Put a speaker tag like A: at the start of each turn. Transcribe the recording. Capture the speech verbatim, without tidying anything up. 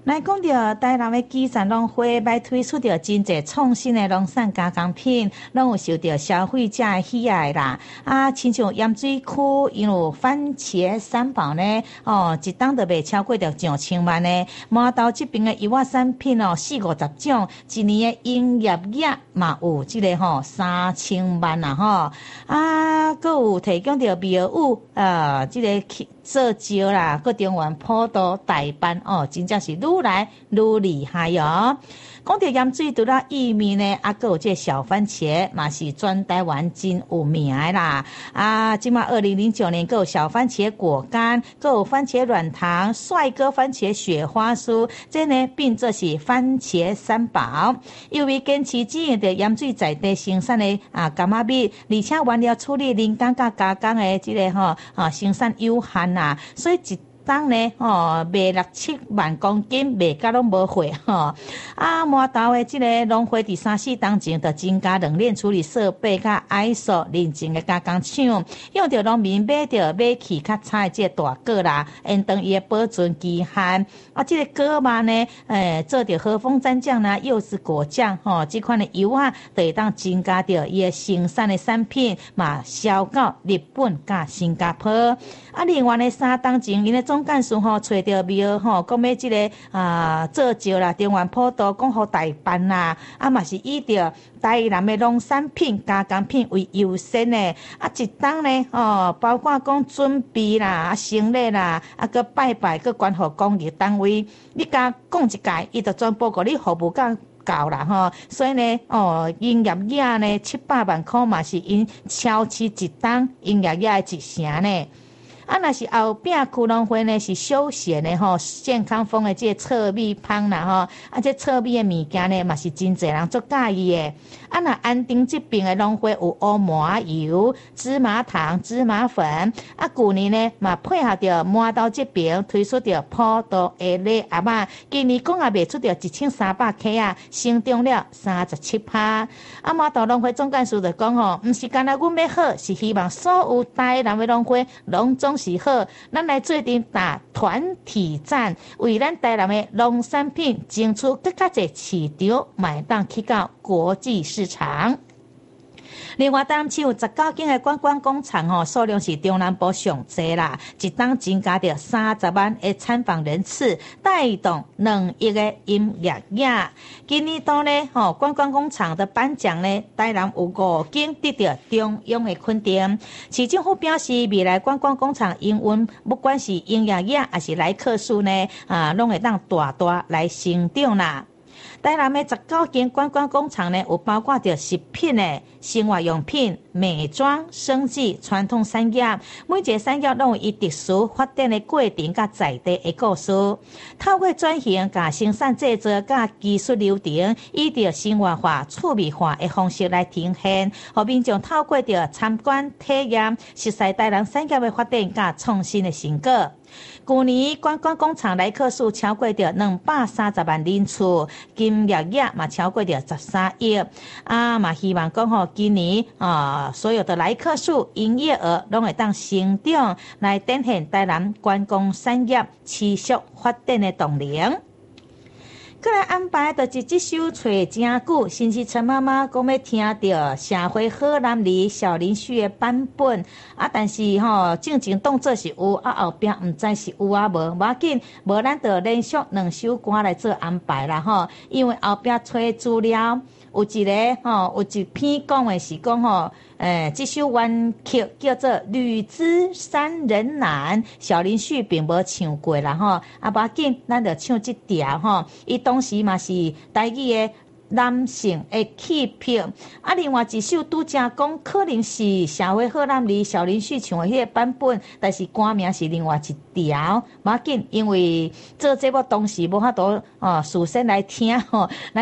A: 来讲到台南的基层农会，要推出着真侪创新的农产加工品，拢有受到消费者的喜爱啦。啊，亲像盐水区，因有番茄三宝呢，哦，一档就卖超过着上千万呢。麻豆这边的油画产品哦，四五十种，一年的营业额嘛有这个吼、哦、三千万啦吼。啊，佮有提供着庙宇呃，这个做招啦，佮中原普渡代办哦，真正是愈来愈厉害哦。讲到盐水除了薏米呢，啊，佮有这小番茄嘛是全台湾真有名的啦。啊，即马二零零九年，佮有小番茄果干，佮有番茄软糖、帅哥番茄雪花酥，这呢并做是番茄三宝。因为坚持只用着盐水在地生产的啊柑仔米，而且原料处理人工甲加工的这个吼啊生产有限啦，所以一当呢，哦，卖六七万公斤，卖甲拢无货吼。啊，麻豆的这个农会伫三四当前，就增加冷链处理设备甲 I S O 认证的加工厂，用着农民买着买起较差的这个大果啦，延长伊的保存期限。啊，这个果嘛呢，诶，做着和风蘸酱啦、柚子果酱吼，这款的油啊，就会当增加着伊的生产的产品嘛，销到日本甲新加坡。啊，另外呢，三当前因的总干事吼找着庙吼，讲要即个啊做招啦，中原普渡讲互代办啦，啊嘛是以着台南的农产品加工品为优先的，啊一档呢哦，包括讲准备啦、啊成立啦，啊个拜拜个关乎公益单位，你甲讲一届，伊就全部互你服务到够啦吼，所以呢哦，营业额呢七百万块嘛是因超市一档营业额的一成呢。啊，若是后壁区农会呢是休闲的吼，健康风的这糙米芳啦吼，啊这糙米的物件呢嘛是真侪人足介意的。啊，若安定这边的农会有乌麻油、芝麻糖、芝麻粉，啊，去年呢嘛配合着麻豆这边推出着普渡的礼盒啊，今年讲也卖出着一千三百克啊，成长了三十七趴。啊，麻豆农会总干事就讲吼，毋是干那阮要好，是希望所有台南的农会拢总是好，咱来做阵打团体战，为咱台南的农产品争取更加侪市场，卖当去到国际市场。另外，台南市有十九间的观光工厂哦，数量是中南部上济啦，一档增加着三十万的参访人次，带动两亿的营业额。今年度呢，吼观光工厂的颁奖呢，台南有五间得到中央的肯定。市政府表示，未来观光工厂营运，不管是营业额还是来客数呢，啊，拢会当大大来成长啦。台南的十九间观光工厂呢，有包括着食品的、生活用品、美妆、生技、传统产业，每一个产业拢有伊特殊发展的过程甲在地的故事。透过转型甲生产制造甲技术流程，以着生活化、趣味化的方式来呈现，互民众透过着参观体验，实现台南产业的发展甲创新的成果。去年观光工厂来客数超过着两百三十万人次，营业额嘛超过着十三亿。啊嘛希望讲吼，今年啊所有的来客数、营业额拢会当成长，来展现台南观光产业持续发展的动力。过来安排就是这首找真久，新是陈妈妈讲要听到社会好男儿小林旭的版本啊，但是吼正经动作是有啊，后边唔知是有啊无，无要紧，无咱就连续两首歌来做安排啦吼，因为后边找资料有一个吼，有一篇讲的是讲吼。诶，这首原曲叫做《女子三人男》，小林旭并无唱过啦吼，啊，无要紧，咱就唱这条吼。伊当时嘛是台语的男性的气魄，啊，另外一首拄则讲可能是社会好男儿小林旭唱的迄个版本，但是歌名是另外一条，无要紧，因为做节目当时无法度哦事先来听吼。